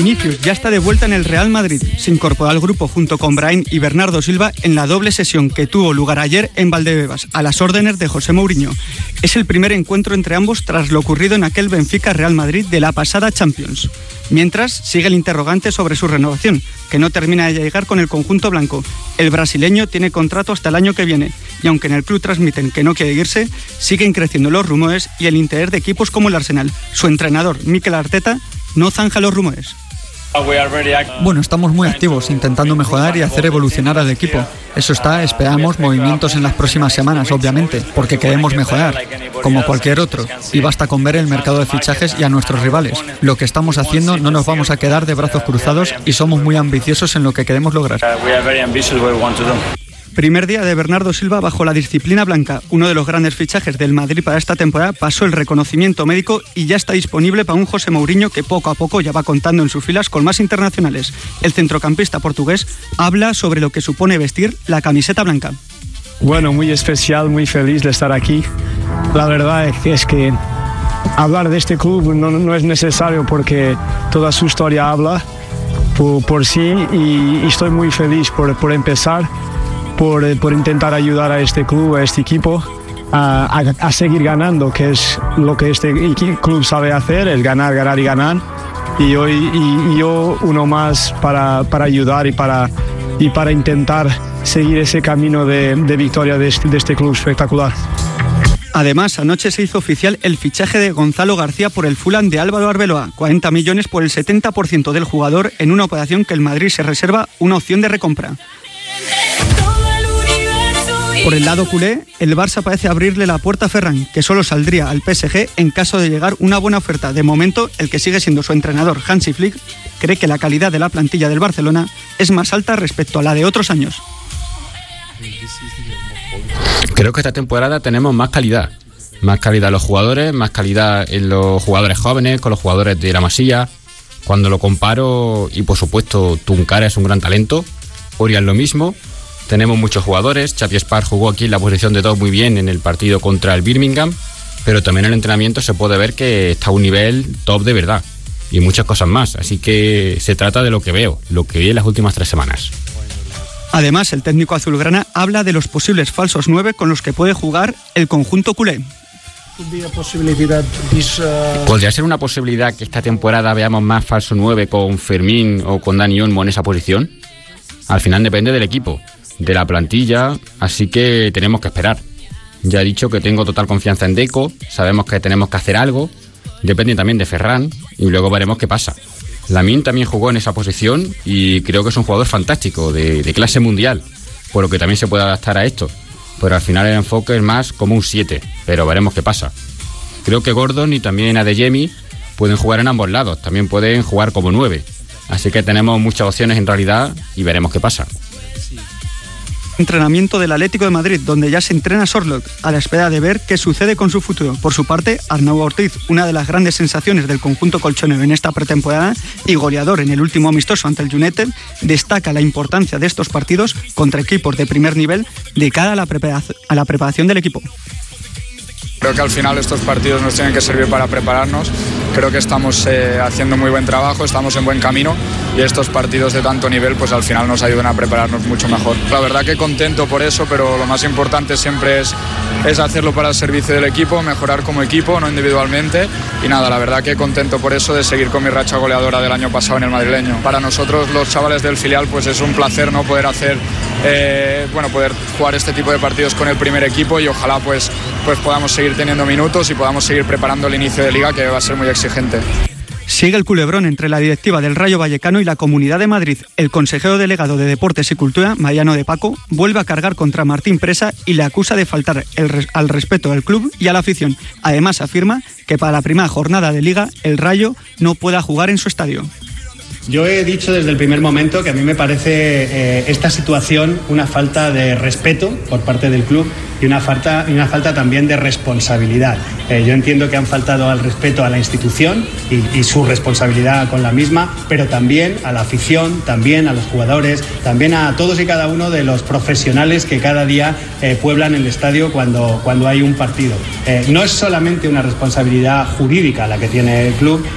Vinicius ya está de vuelta en el Real Madrid. Se incorporó al grupo junto con Brahim y Bernardo Silva en la doble sesión que tuvo lugar ayer en Valdebebas, a las órdenes de José Mourinho. Es el primer encuentro entre ambos tras lo ocurrido en aquel Benfica-Real Madrid de la pasada Champions. Mientras, sigue el interrogante sobre su renovación, que no termina de llegar con el conjunto blanco. El brasileño tiene contrato hasta el año que viene, y aunque en el club transmiten que no quiere irse, siguen creciendo los rumores y el interés de equipos como el Arsenal. Su entrenador, Mikel Arteta, no zanja los rumores. Bueno, estamos muy activos, intentando mejorar y hacer evolucionar al equipo. Eso está, esperamos movimientos en las próximas semanas, obviamente, porque queremos mejorar, como cualquier otro, y basta con ver el mercado de fichajes y a nuestros rivales. Lo que estamos haciendo, no nos vamos a quedar de brazos cruzados y somos muy ambiciosos en lo que queremos lograr. Primer día de Bernardo Silva bajo la disciplina blanca. Uno de los grandes fichajes del Madrid para esta temporada pasó el reconocimiento médico y ya está disponible para un José Mourinho que poco a poco ya va contando en sus filas con más internacionales. El centrocampista portugués habla sobre lo que supone vestir la camiseta blanca. Bueno, muy especial, muy feliz de estar aquí. La verdad es que hablar de este club no es necesario porque toda su historia habla por sí y estoy muy feliz por empezar. Por intentar ayudar a este club, a este equipo, a seguir ganando, que es lo que este club sabe hacer, es ganar, ganar y ganar. Y yo uno más para ayudar y para intentar seguir ese camino de victoria de este club espectacular. Además, anoche se hizo oficial el fichaje de Gonzalo García por el Fulham de Álvaro Arbeloa, 40 millones por el 70% del jugador en una operación que el Madrid se reserva una opción de recompra. Por el lado culé, el Barça parece abrirle la puerta a Ferran, que solo saldría al PSG en caso de llegar una buena oferta. De momento, el que sigue siendo su entrenador, Hansi Flick, cree que la calidad de la plantilla del Barcelona es más alta respecto a la de otros años. Creo que esta temporada tenemos más calidad en los jugadores, más calidad en los jugadores jóvenes, con los jugadores de la Masía. Cuando lo comparo, y por supuesto Tunkara es un gran talento, Oriol lo mismo. Tenemos muchos jugadores. Xavi Espar jugó aquí en la posición de 2 muy bien en el partido contra el Birmingham, pero también en el entrenamiento se puede ver que está a un nivel top de verdad y muchas cosas más. Así que se trata de lo que vi en las últimas 3 semanas. Además, el técnico azulgrana habla de los posibles falsos 9 con los que puede jugar el conjunto culé. ¿Podría ser una posibilidad que esta temporada veamos más falso 9 con Fermín o con Dani Olmo en esa posición? Al final depende del equipo, de la plantilla, así que tenemos que esperar. Ya he dicho que tengo total confianza en Deco, sabemos que tenemos que hacer algo, depende también de Ferran y luego veremos qué pasa. Lamine también jugó en esa posición y creo que es un jugador fantástico, de clase mundial, por lo que también se puede adaptar a esto, pero al final el enfoque es más como un 7, pero veremos qué pasa. Creo que Gordon y también Adeyemi pueden jugar en ambos lados, también pueden jugar como 9, así que tenemos muchas opciones en realidad y veremos qué pasa. Entrenamiento del Atlético de Madrid, donde ya se entrena Sorloth, a la espera de ver qué sucede con su futuro. Por su parte, Arnau Ortiz, una de las grandes sensaciones del conjunto colchonero en esta pretemporada y goleador en el último amistoso ante el United, destaca la importancia de estos partidos contra equipos de primer nivel de cara a la preparación del equipo. Creo que al final estos partidos nos tienen que servir para prepararnos. Creo que estamos haciendo muy buen trabajo, estamos en buen camino y estos partidos de tanto nivel pues al final nos ayudan a prepararnos mucho mejor. La verdad que contento por eso, pero lo más importante siempre es hacerlo para el servicio del equipo, mejorar como equipo, no individualmente. Y nada, la verdad que contento por eso de seguir con mi racha goleadora del año pasado en el madrileño. Para nosotros los chavales del filial pues es un placer no poder hacer poder jugar este tipo de partidos con el primer equipo y ojalá pues podamos seguir teniendo minutos y podamos seguir preparando el inicio de liga, que va a ser muy exigente. Sigue el culebrón entre la directiva del Rayo Vallecano y la Comunidad de Madrid. El consejero delegado de Deportes y Cultura, Mariano de Paco, vuelve a cargar contra Martín Presa y le acusa de faltar al respeto al club y a la afición. Además afirma que para la primera jornada de liga el Rayo no pueda jugar en su estadio. Yo he dicho desde el primer momento que a mí me parece esta situación una falta de respeto por parte del club y una falta también de responsabilidad. Yo entiendo que han faltado al respeto a la institución y su responsabilidad con la misma, pero también a la afición, también a los jugadores, también a todos y cada uno de los profesionales que cada día pueblan el estadio cuando hay un partido. No es solamente una responsabilidad jurídica la que tiene el club,